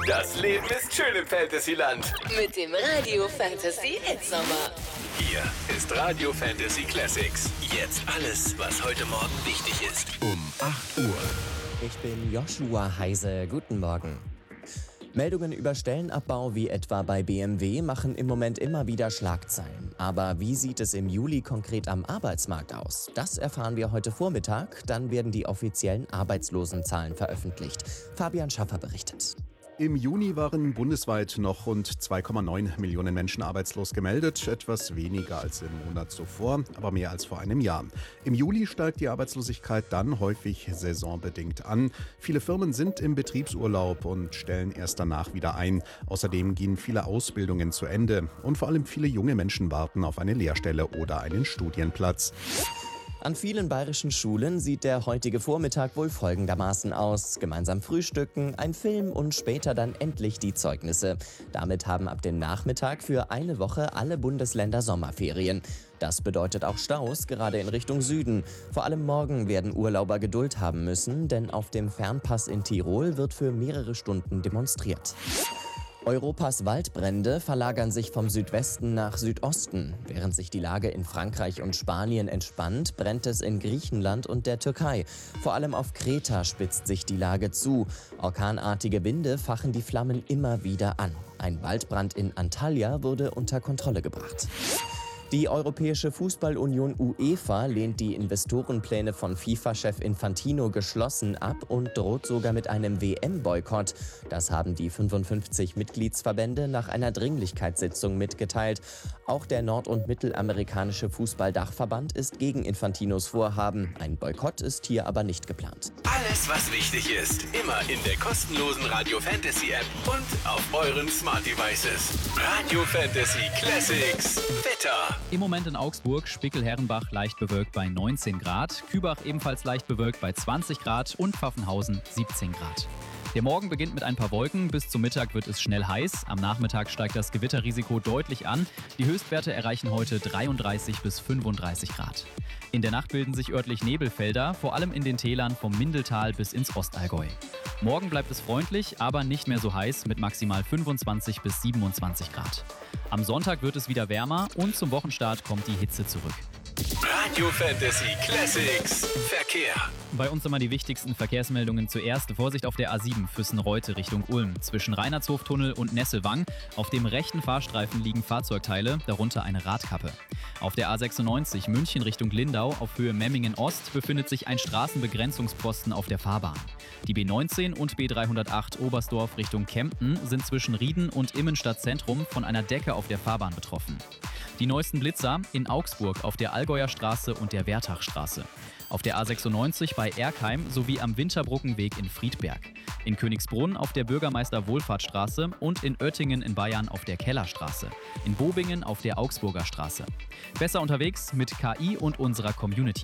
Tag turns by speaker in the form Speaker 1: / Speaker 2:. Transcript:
Speaker 1: Das Leben ist schön im Fantasyland.
Speaker 2: Mit dem Radio Fantasy Hitsommer.
Speaker 1: Hier ist Radio Fantasy Classics. Jetzt alles, was heute Morgen wichtig ist. Um 8 Uhr.
Speaker 3: Ich bin Joshua Heise. Guten Morgen. Meldungen über Stellenabbau wie etwa bei BMW machen im Moment immer wieder Schlagzeilen. Aber wie sieht es im Juli konkret am Arbeitsmarkt aus? Das erfahren wir heute Vormittag. Dann werden die offiziellen Arbeitslosenzahlen veröffentlicht. Fabian Schaffer berichtet.
Speaker 4: Im Juni waren bundesweit noch rund 2,9 Millionen Menschen arbeitslos gemeldet, etwas weniger als im Monat zuvor, aber mehr als vor einem Jahr. Im Juli steigt die Arbeitslosigkeit dann häufig saisonbedingt an. Viele Firmen sind im Betriebsurlaub und stellen erst danach wieder ein. Außerdem gehen viele Ausbildungen zu Ende und vor allem viele junge Menschen warten auf eine Lehrstelle oder einen Studienplatz.
Speaker 3: An vielen bayerischen Schulen sieht der heutige Vormittag wohl folgendermaßen aus. Gemeinsam frühstücken, ein Film und später dann endlich die Zeugnisse. Damit haben ab dem Nachmittag für eine Woche alle Bundesländer Sommerferien. Das bedeutet auch Staus, gerade in Richtung Süden. Vor allem morgen werden Urlauber Geduld haben müssen, denn auf dem Fernpass in Tirol wird für mehrere Stunden demonstriert. Europas Waldbrände verlagern sich vom Südwesten nach Südosten. Während sich die Lage in Frankreich und Spanien entspannt, brennt es in Griechenland und der Türkei. Vor allem auf Kreta spitzt sich die Lage zu. Orkanartige Winde fachen die Flammen immer wieder an. Ein Waldbrand in Antalya wurde unter Kontrolle gebracht. Die Europäische Fußballunion UEFA lehnt die Investorenpläne von FIFA-Chef Infantino geschlossen ab und droht sogar mit einem WM-Boykott. Das haben die 55 Mitgliedsverbände nach einer Dringlichkeitssitzung mitgeteilt. Auch der nord- und mittelamerikanische Fußballdachverband ist gegen Infantinos Vorhaben. Ein Boykott ist hier aber nicht geplant.
Speaker 1: Alles, was wichtig ist, immer in der kostenlosen Radio Fantasy App und auf euren Smart Devices. Radio Fantasy Classics. Wetter.
Speaker 5: Im Moment in Augsburg, Spickel-Herrenbach leicht bewölkt bei 19 Grad, Kübach ebenfalls leicht bewölkt bei 20 Grad und Pfaffenhausen 17 Grad. Der Morgen beginnt mit ein paar Wolken, bis zum Mittag wird es schnell heiß. Am Nachmittag steigt das Gewitterrisiko deutlich an. Die Höchstwerte erreichen heute 33 bis 35 Grad. In der Nacht bilden sich örtlich Nebelfelder, vor allem in den Tälern vom Mindeltal bis ins Ostallgäu. Morgen bleibt es freundlich, aber nicht mehr so heiß mit maximal 25 bis 27 Grad. Am Sonntag wird es wieder wärmer und zum Wochenstart kommt die Hitze zurück.
Speaker 1: Radio Fantasy Classics. Verkehr.
Speaker 5: Bei uns immer die wichtigsten Verkehrsmeldungen zuerst. Vorsicht auf der A7 Füssen-Reute Richtung Ulm. Zwischen Reinhardshoftunnel und Nesselwang. Auf dem rechten Fahrstreifen liegen Fahrzeugteile, darunter eine Radkappe. Auf der A96 München Richtung Lindau auf Höhe Memmingen Ost befindet sich ein Straßenbegrenzungsposten auf der Fahrbahn. Die B19 und B308 Oberstdorf Richtung Kempten sind zwischen Rieden und Immenstadt Zentrum von einer Decke auf der Fahrbahn betroffen. Die neuesten Blitzer in Augsburg auf der Allgäuer Straße und der Wertachstraße. Auf der A96 bei Erkheim sowie am Winterbrückenweg in Friedberg. In Königsbrunn auf der Bürgermeister-Wohlfahrtsstraße und in Oettingen in Bayern auf der Kellerstraße. In Bobingen auf der Augsburger Straße. Besser unterwegs mit KI und unserer Community.